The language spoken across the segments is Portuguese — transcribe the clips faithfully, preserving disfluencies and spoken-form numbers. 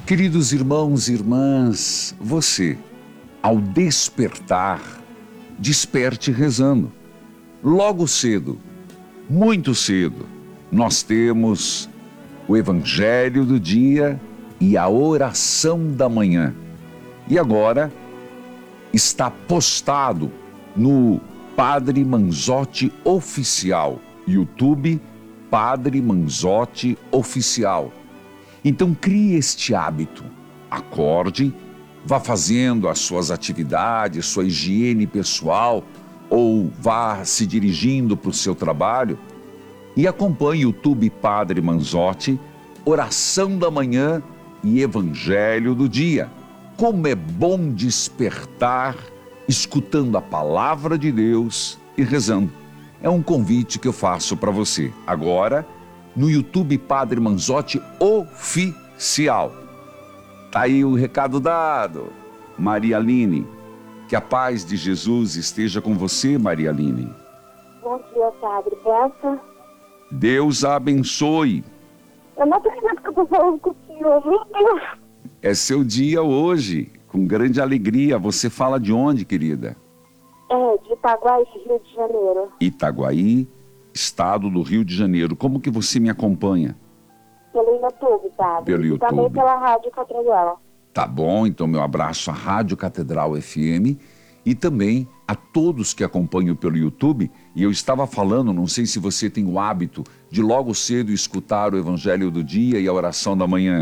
Queridos irmãos e irmãs, você, ao despertar, desperte rezando. Logo cedo, muito cedo, nós temos o Evangelho do dia e a oração da manhã. E agora está postado no Padre Manzotti Oficial, YouTube Padre Manzotti Oficial. Então crie este hábito, acorde, vá fazendo as suas atividades, sua higiene pessoal, ou vá se dirigindo para o seu trabalho e acompanhe o YouTube Padre Manzotti, oração da manhã e evangelho do dia. Como é bom despertar escutando a palavra de Deus e rezando. É um convite que eu faço para você. Agora, no YouTube Padre Manzotti Oficial. Tá aí o recado dado, Maria Aline. Que a paz de Jesus esteja com você, Maria Aline. Bom dia, Padre. Benção. Deus a abençoe. Eu não acredito que eu tô falando com o senhor, meu Deus. É seu dia hoje, com grande alegria. Você fala de onde, querida? É, de Itaguaí, Rio de Janeiro. Itaguaí, estado do Rio de Janeiro. Como que você me acompanha? Pelo YouTube, Padre. Pelo E YouTube. também pela Rádio Catedral. Tá bom, então meu abraço à Rádio Catedral F M e também a todos que acompanham pelo YouTube. E eu estava falando, não sei se você tem o hábito de logo cedo escutar o Evangelho do dia e a oração da manhã.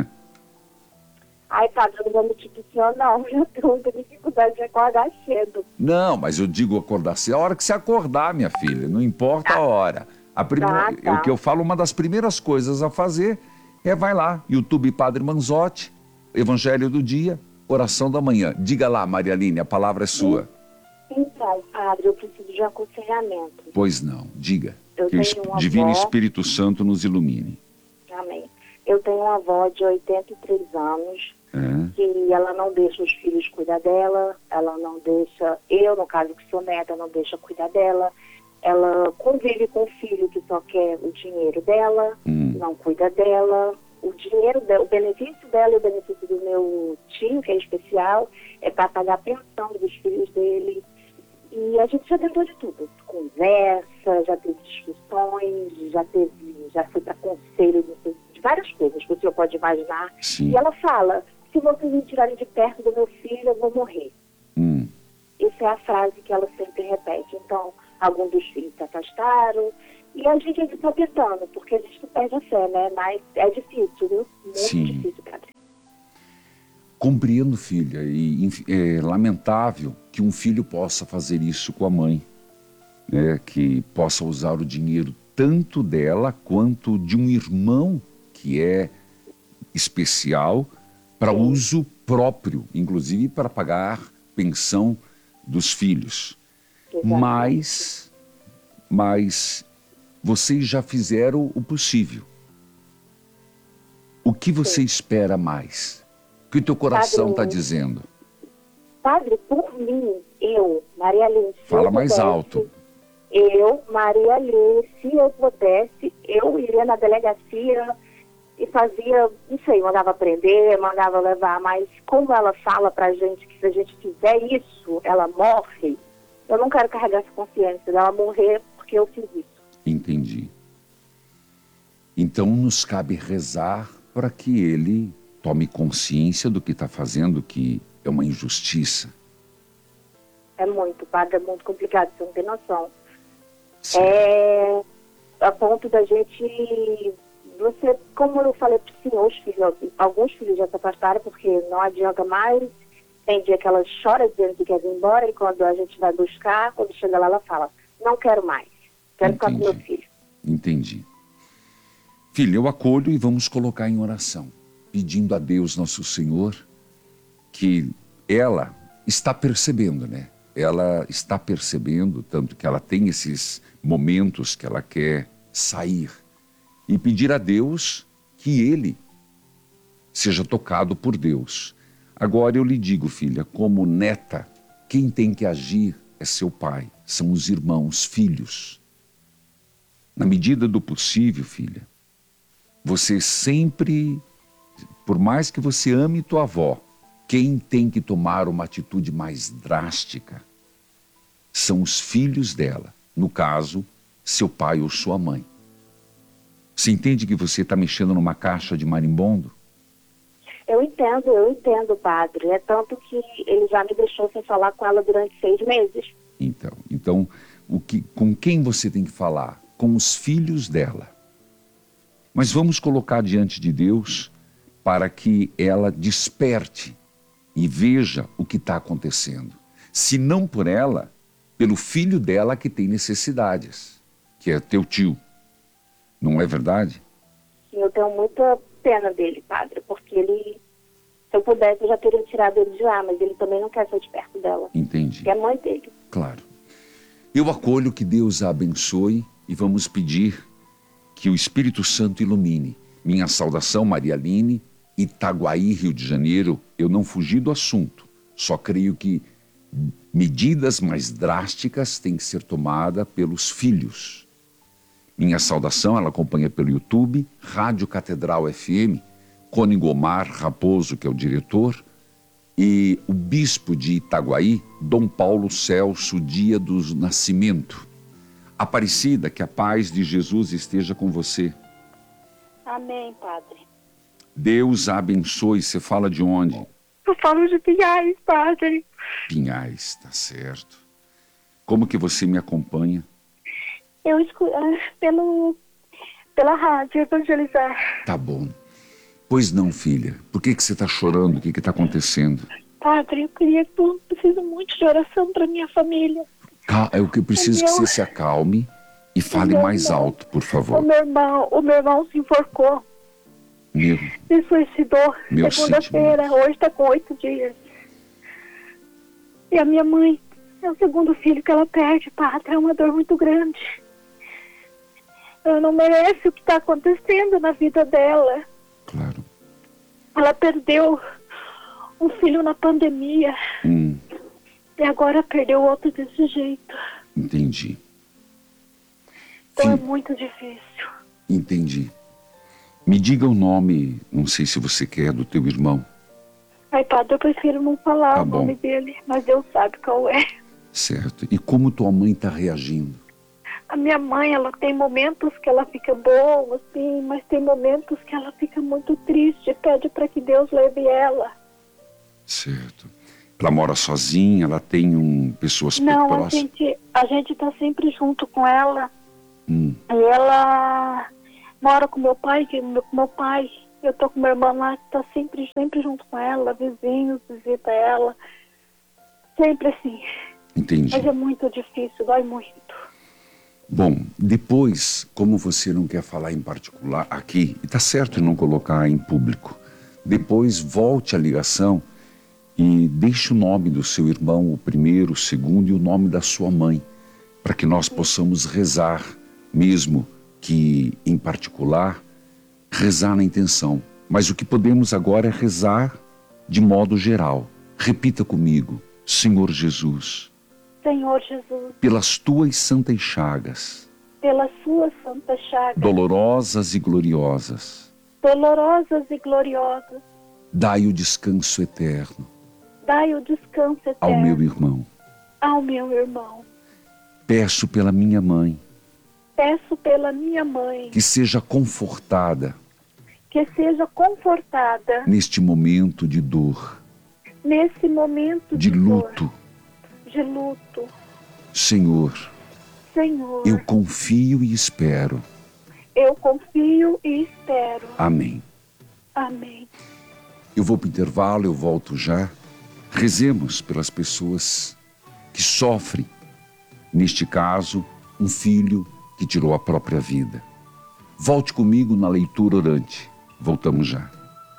Ai, Padre, eu não vou mentir pro senhor, não. Eu tenho muita dificuldade de acordar cedo. Não, mas eu digo acordar cedo. A hora que você acordar, minha filha, não importa a hora. A prime... Tá, tá. O que eu falo, uma das primeiras coisas a fazer é vai lá, YouTube Padre Manzotti, Evangelho do dia, oração da manhã. Diga lá, Maria Aline, a palavra é sua. Então, Padre, eu preciso de aconselhamento. Pois não, diga. Eu Que o tenho uma Divino avó. Espírito Santo nos ilumine. Amém. Eu tenho uma avó de oitenta e três anos, É. que ela não deixa os filhos cuidar dela, ela não deixa, eu, no caso que sou neta, não deixa cuidar dela. Ela convive com o filho que só quer o dinheiro dela, Hum. não cuida dela. O dinheiro, dela, o benefício dela e o benefício do meu tio, que é especial, é para pagar a pensão dos filhos dele. E a gente já tentou de tudo. Conversa, já teve discussões, já teve, já foi para conselho de, de várias coisas que o senhor pode imaginar. Sim. E ela fala, se vocês me tirarem de perto do meu filho, eu vou morrer. Hum. Essa é a frase que ela sempre repete. Então, alguns dos filhos se afastaram. E a gente está tentando, porque a gente não perde a fé, né? Mas é difícil, viu? Muito Sim. difícil, Padre. Compreendo, filha, e inf- é lamentável que um filho possa fazer isso com a mãe, né? Que possa usar o dinheiro tanto dela quanto de um irmão que é especial para Sim. uso próprio, inclusive para pagar pensão dos filhos. Exatamente. Mas, mas vocês já fizeram o possível. O que você Sim. espera mais? O que o teu coração está Padre, dizendo? Padre, por mim, eu, Maria Aline, se Fala eu mais pudesse, alto. Eu, Maria Aline, se eu pudesse, eu iria na delegacia e fazia, não sei, mandava prender, mandava levar, mas como ela fala pra gente que se a gente fizer isso, ela morre, eu não quero carregar essa consciência dela morrer porque eu fiz isso. Entendi. Então nos cabe rezar para que ele tome consciência do que está fazendo, que é uma injustiça. É muito, Padre, é muito complicado, você não tem noção. Sim. É a ponto da gente, você, como eu falei para o senhor, os filhos, alguns filhos já se afastaram porque não adianta mais. Tem dia que ela chora dizendo que quer vir embora e quando a gente vai buscar, quando chega lá ela fala, não quero mais, quero ficar com meu filho. Entendi. Filho, eu acolho e vamos colocar em oração, pedindo a Deus nosso Senhor que ela está percebendo, né? Ela está percebendo, tanto que ela tem esses momentos que ela quer sair e pedir a Deus que ele seja tocado por Deus. Agora eu lhe digo, filha, como neta, quem tem que agir é seu pai, são os irmãos, filhos. Na medida do possível, filha, você sempre por mais que você ame tua avó, quem tem que tomar uma atitude mais drástica são os filhos dela. No caso, seu pai ou sua mãe. Você entende que você está mexendo numa caixa de marimbondo? Eu entendo, eu entendo, padre. É tanto que ele já me deixou sem falar com ela durante seis meses. Então, então o que, com quem você tem que falar? Com os filhos dela. Mas vamos colocar diante de Deus para que ela desperte e veja o que está acontecendo. Se não por ela, pelo filho dela que tem necessidades, que é teu tio. Não é verdade? Sim, eu tenho muita pena dele, padre, porque ele, se eu pudesse, eu já teria tirado ele de lá, mas ele também não quer ser de perto dela. Entendi. Que é a mãe dele. Claro. Eu acolho, que Deus a abençoe, e vamos pedir que o Espírito Santo ilumine. Minha saudação, Maria Aline, Itaguaí, Rio de Janeiro. Eu não fugi do assunto, só creio que medidas mais drásticas têm que ser tomadas pelos filhos. Minha saudação, ela acompanha pelo YouTube, Rádio Catedral F M, Cônigo Omar Raposo, que é o diretor, e o bispo de Itaguaí, Dom Paulo Celso Dia do Nascimento. Aparecida, que a paz de Jesus esteja com você. Amém, padre. Deus a abençoe. Você fala de onde? Eu falo de Pinhais, padre. Pinhais, tá certo. Como que você me acompanha? Eu escuto pelo, pela rádio Evangelizar. Tá bom. Pois não, filha. Por que que você tá chorando? O que que tá acontecendo? Padre, eu queria que eu preciso muito de oração para minha família. Cal- É o que eu preciso O que meu- você se acalme e fale meu mais irmão- alto, por O favor. meu irmão, o meu irmão se enforcou, Meu, se suicidou Meus segunda-feira, sentimentos. hoje está com oito dias. E a minha mãe é o segundo filho que ela perde, padre, é uma dor muito grande. Ela não merece o que está acontecendo na vida dela. claro. Ela perdeu um filho na pandemia Hum, e agora perdeu outro desse jeito. entendi. Então é Filho, muito difícil. entendi. Me diga o nome, não sei se você quer, do teu irmão. Ai, padre, eu prefiro não falar Tá o bom. nome dele, mas Deus sabe qual é. Certo. E como tua mãe está reagindo? A minha mãe, ela tem momentos que ela fica boa, assim, mas tem momentos que ela fica muito triste, pede para que Deus leve ela. Certo. Ela mora sozinha, ela tem um, pessoas Não, a próximas. gente, a gente tá sempre junto com ela. Hum, E ela mora com meu pai, que meu, meu pai, eu tô com minha irmã lá, que tá sempre, sempre junto com ela, vizinhos, visita ela. Sempre assim. entendi. Mas é muito difícil, dói muito. Bom, depois, como você não quer falar em particular aqui, e tá certo em não colocar em público, depois volte a ligação e deixe o nome do seu irmão, o primeiro, o segundo, e o nome da sua mãe, para que nós possamos rezar, mesmo que em particular, rezar na intenção. Mas o que podemos agora é rezar de modo geral. Repita comigo: Senhor Jesus, Senhor Jesus, pelas tuas santas chagas, pelas suas santas chagas, dolorosas e gloriosas, dolorosas e gloriosas, dai o descanso eterno dai o descanso eterno ao meu irmão. ao meu irmão. Peço pela minha mãe Peço pela minha mãe que seja confortada que seja confortada neste momento de dor, nesse momento de de, luto. dor, de luto. Senhor, Senhor, eu confio e espero. eu confio e espero. Amém. Amém. Eu vou para o intervalo, eu volto já. Rezemos pelas pessoas que sofrem. Neste caso, um filho que tirou a própria vida. Volte comigo na leitura orante. Voltamos já.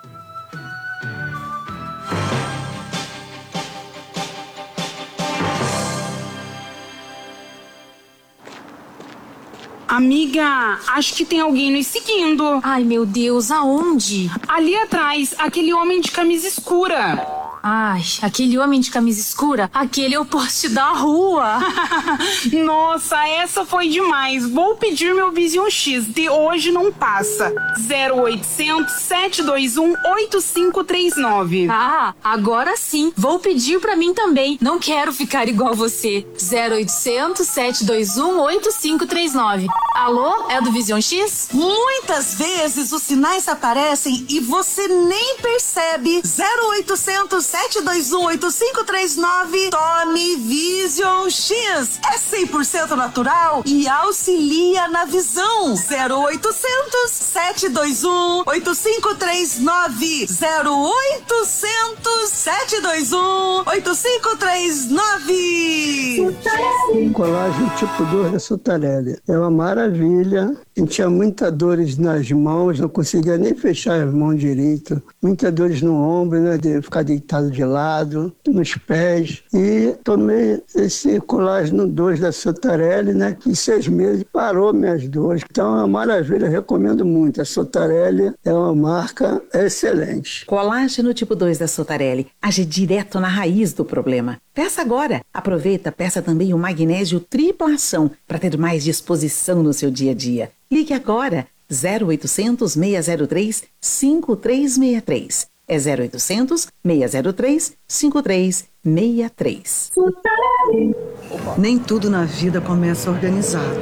Amiga, acho que tem alguém nos seguindo. Ai, meu Deus, aonde? Ali atrás, aquele homem de camisa escura. Ai, aquele homem de camisa escura, aquele é o poste da rua. Nossa, essa foi demais. Vou pedir meu Vision X. De hoje não passa. zero oitocentos, sete dois um, oito cinco três nove. Ah, agora sim. Vou pedir pra mim também. Não quero ficar igual você. zero oitocentos, sete dois um, oito cinco três nove. Alô, é do Vision X? Muitas vezes os sinais aparecem e você nem percebe. zero oitocentos, sete dois um, oito cinco três nove. Tome Vision X. É cem por cento natural e auxilia na visão. zero oitocentos, sete dois um, oito cinco três nove. zero oitocentos, sete dois um, oito cinco três nove. Colagem tipo dois da Sotarelli. É uma maravilha. Eu tinha muitas dores nas mãos, não conseguia nem fechar as mãos direito. Muitas dores no ombro, né, de ficar deitado de lado, nos pés. E tomei esse colágeno dois da Sotarelli, né, que em seis meses parou minhas dores. Então é uma maravilha, recomendo muito. A Sotarelli é uma marca excelente. Colágeno tipo dois da Sotarelli age direto na raiz do problema. Peça agora. Aproveita, peça também o magnésio tripla ação para ter mais disposição no seu dia a dia. Ligue agora, zero oitocentos, seis zero três, cinco três seis três. É zero oitocentos, seis zero três, cinco três seis três. Nem tudo na vida começa organizado.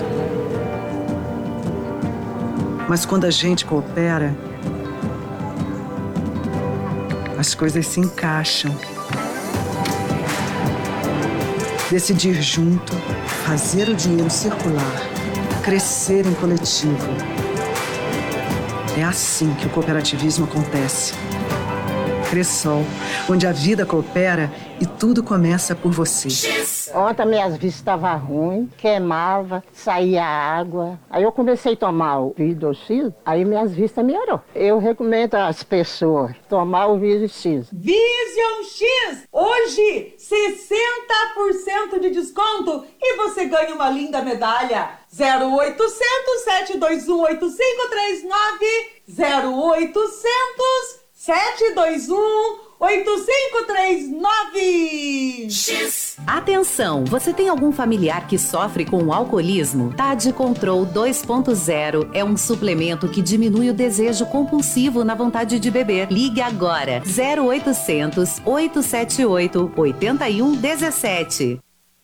Mas quando a gente coopera, as coisas se encaixam. Decidir junto, fazer o dinheiro circular, crescer em coletivo. É assim que o cooperativismo acontece. Cressol, onde a vida coopera e tudo começa por você. Ontem minhas vistas estavam ruins, queimava, saía água. Aí eu comecei a tomar o Vision X, aí minhas vistas melhorou. Eu recomendo às pessoas tomar o Vision X. Vision X! Hoje, sessenta por cento de desconto e você ganha uma linda medalha. zero oitocentos, sete dois um, oito cinco três nove. zero oitocentos, sete dois um, oito cinco três nove. X. Atenção, você tem algum familiar que sofre com o alcoolismo? Tade Control dois ponto zero é um suplemento que diminui o desejo compulsivo na vontade de beber. Ligue agora, zero oitocentos, oito sete oito, oito um um sete.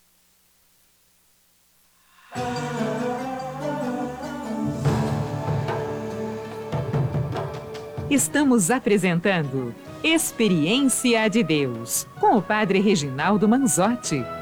Estamos apresentando Experiência de Deus, com o Padre Reginaldo Manzotti.